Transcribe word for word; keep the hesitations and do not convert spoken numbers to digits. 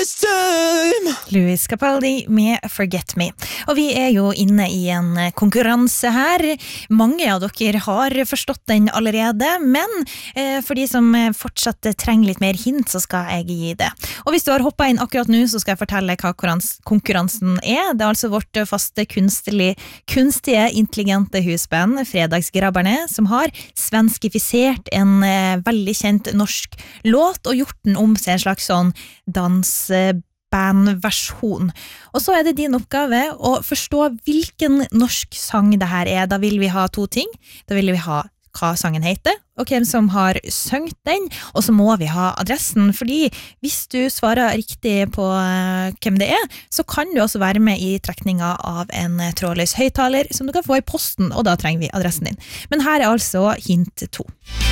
this time. Louis Capaldi med Forget Me. Og vi er jo inne i en konkurranse her. Mange av dere har forstått den allerede, men eh, for de som fortsatt trenger litt mer hint, så skal jeg gi det. Og hvis du har hoppet inn akkurat nå, så skal jeg fortelle hva konkurransen er. Det er altså vårt faste kunstlig, kunstige, intelligente husband, Fredagsgrabberne, som har svenskifisert en eh, veldig kjent norsk låt og gjort den om til en slags sånn dansbandversjon. Og så er det din oppgave å forstå hvilken norsk sang det her er. Da vil vi ha to ting. Da vil vi ha hva sangen heter, og hvem som har søngt den, og så må vi ha adressen, fordi hvis du svarer riktig på hvem det er, så kan du også være med i trekninga av en trådløs høyttaler som du kan få i posten, og da trenger vi adressen din. Men her er altså hint to.